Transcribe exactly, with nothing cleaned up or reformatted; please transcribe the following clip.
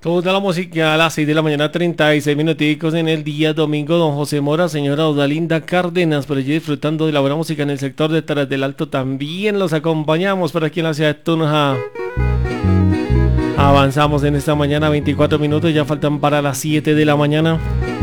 Toda la música a las seis de la mañana, treinta y seis minuticos en el día domingo. Don José Mora, señora Odalinda Cárdenas, por allí disfrutando de la buena música en el sector de Taras del Alto. También los acompañamos por aquí en la ciudad de Tunja. Avanzamos en esta mañana, veinticuatro minutos, ya faltan para las siete de la mañana.